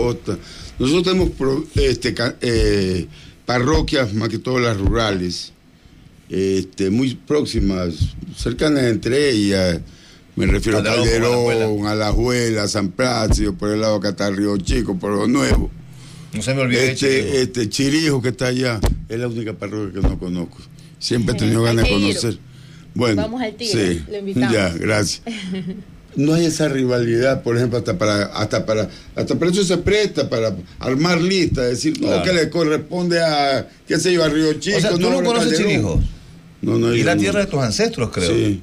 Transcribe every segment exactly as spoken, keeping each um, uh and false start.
costa. Nosotros tenemos este, eh, parroquias, más que todas las rurales, este, muy próximas, cercanas entre ellas. Me refiero Calderón, a Calderón, a La Juela, a San Plácido, por el lado que está Río Chico, por lo nuevo. No se me olvide este, de Chirijo. Este, Chirijo, que está allá, es la única parroquia que no conozco. Siempre he tenido ganas de conocer. Bueno, vamos al Tigre, sí, lo invitamos. Ya, gracias. No hay esa rivalidad, por ejemplo, hasta para hasta para hasta para eso se presta, para armar listas, decir, no, claro, que le corresponde a, qué sé yo, a Río Chico. O sea, ¿tú no, no conoces Chirijo? No, no. Y la no. tierra de tus ancestros, creo. Sí.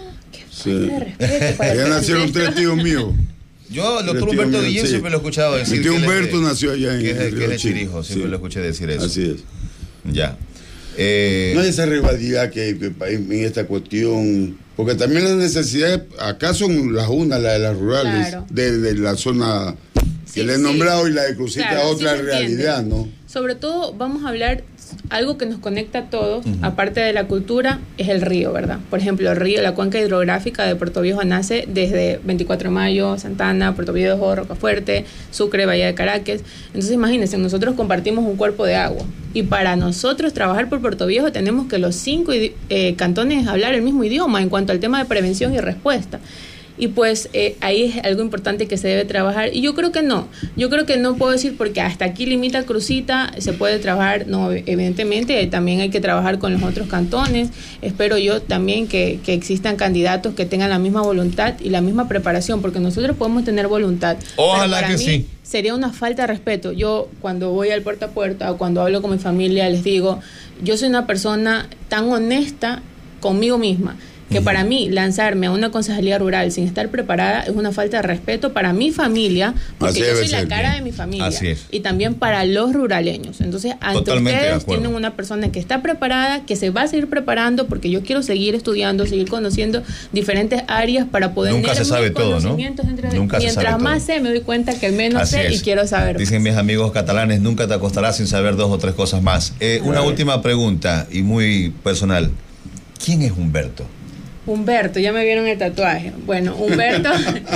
Sí. Ya nacieron tres tíos míos. Yo, el doctor Humberto Guillén, sí, siempre lo he escuchado decir. Mi tío que Humberto de, nació allá en que es, Río que es de Chico. Chirijo, siempre Sí. lo escuché decir eso. Así es. Ya. Eh, no hay esa rivalidad que, que en esta cuestión, porque también las necesidades, acá son las unas, las de las rurales, claro, de, de la zona que sí, le he nombrado, sí, y la de Crucita, claro, otra sí realidad, ¿no? Sobre todo vamos a hablar algo que nos conecta a todos, uh-huh, aparte de la cultura, es el río, ¿verdad? Por ejemplo, el río, la cuenca hidrográfica de Puerto Viejo nace desde veinticuatro de mayo, Santana, Puerto Viejo, Rocafuerte, Sucre, Bahía de Caracas. Entonces, imagínense, nosotros compartimos un cuerpo de agua. Y para nosotros trabajar por Puerto Viejo tenemos que los cinco eh, cantones hablar el mismo idioma en cuanto al tema de prevención y respuesta. Y pues eh, ahí es algo importante que se debe trabajar. Y yo creo que no, yo creo que no puedo decir porque hasta aquí limita Crucita, se puede trabajar, no, evidentemente también hay que trabajar con los otros cantones. Espero yo también que, que existan candidatos que tengan la misma voluntad y la misma preparación, porque nosotros podemos tener voluntad. Ojalá que mí, sí. Sería una falta de respeto. Yo cuando voy al puerta a puerta o cuando hablo con mi familia les digo, yo soy una persona tan honesta conmigo misma, que para mí lanzarme a una concejalía rural sin estar preparada es una falta de respeto para mi familia, porque yo soy la cara de mi familia. Así es. Y también para los ruraleños. Entonces, ante Totalmente ustedes tienen una persona que está preparada, que se va a seguir preparando, porque yo quiero seguir estudiando, seguir conociendo diferentes áreas para poder Nunca tener se sabe todo, ¿no? Entre, Nunca mientras se sabe más todo. sé, me doy cuenta que menos Así sé es. y quiero saber. Dicen mis amigos catalanes, nunca te acostarás sin saber dos o tres cosas más. Eh, una última pregunta y muy personal. ¿Quién es Humberto? Humberto, ya me vieron el tatuaje. Bueno, Humberto,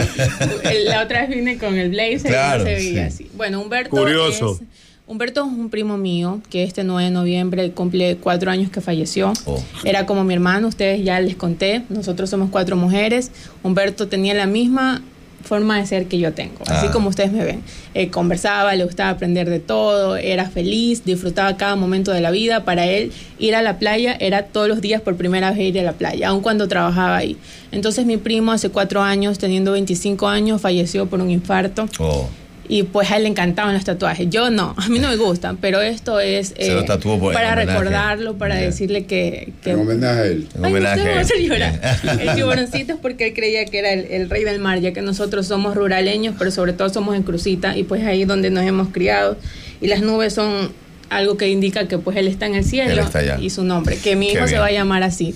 la otra vez vine con el blazer, claro, y no se veía sí, así. Bueno, Humberto Curioso. es... Humberto es un primo mío que este nueve de noviembre cumple cuatro años que falleció. Oh. Era como mi hermano, ustedes ya les conté. Nosotros somos cuatro mujeres. Humberto tenía la misma forma de ser que yo tengo, así ah. como ustedes me ven. Eh, conversaba, le gustaba aprender de todo, era feliz, disfrutaba cada momento de la vida. Para él, ir a la playa era todos los días por primera vez ir a la playa, aun cuando trabajaba ahí. Entonces mi primo hace cuatro años, teniendo veinticinco años, falleció por un infarto. Oh. Y pues a él le encantaban los tatuajes. Yo no, a mí no me gustan, pero esto es eh, Se lo tatuó por, para homenaje. recordarlo, para yeah. decirle que... que en homenaje a él. En Ay, homenaje usted me va a hacer llorar. Yeah. El tiburoncito es porque él creía que era el, el rey del mar, ya que nosotros somos ruraleños, pero sobre todo somos en Crucita, y pues ahí donde nos hemos criado. Y las nubes son algo que indica que pues él está en el cielo. Él está allá. Y su nombre, que mi Qué hijo bien. se va a llamar así.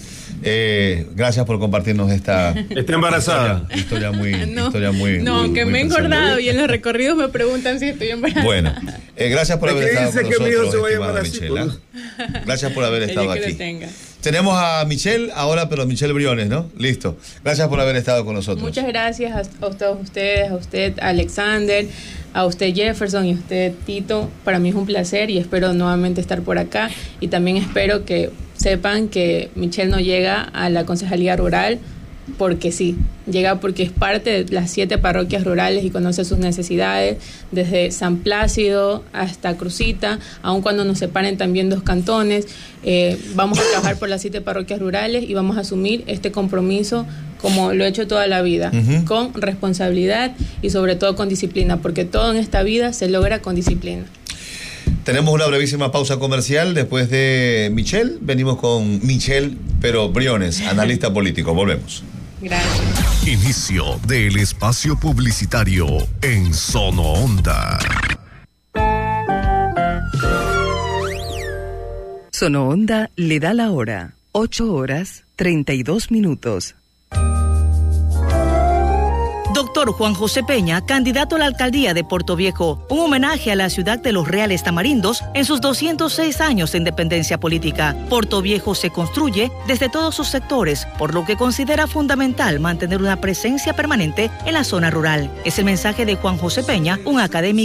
Eh, gracias por compartirnos esta... Está embarazada. Historia, historia muy... No, historia muy no muy, que muy me he personal. engordado y en los recorridos me preguntan si estoy embarazada. Bueno, eh, gracias por ¿De haber qué estado dice con que mi hijo nosotros, se va a estimada llamar así, Michelle, ¿ah? Gracias por haber El estado día que aquí. lo tenga. Tenemos a Michelle ahora, pero Michelle Briones, ¿no? Listo. Gracias por haber estado con nosotros. Muchas gracias a, a todos ustedes, a usted Alexander, a usted Jefferson y a usted Tito. Para mí es un placer y espero nuevamente estar por acá. Y también espero que sepan que Michelle no llega a la concejalía rural porque sí, llega porque es parte de las siete parroquias rurales y conoce sus necesidades, desde San Plácido hasta Crucita, aun cuando nos separen también dos cantones. Eh, vamos a trabajar por las siete parroquias rurales y vamos a asumir este compromiso como lo he hecho toda la vida, uh-huh. con responsabilidad y sobre todo con disciplina, porque todo en esta vida se logra con disciplina. Tenemos una brevísima pausa comercial. Después de Michelle, venimos con Michelle, pero Briones, analista político. Volvemos. Gracias. Inicio del espacio publicitario en Sono Onda. Sono Onda le da la hora. ocho horas, treinta y dos minutos. Doctor Juan José Peña, candidato a la alcaldía de Puerto Viejo, un homenaje a la ciudad de los Reales Tamarindos en sus doscientos seis años de independencia política. Puerto Viejo se construye desde todos sus sectores, por lo que considera fundamental mantener una presencia permanente en la zona rural. Es el mensaje de Juan José Peña, un académico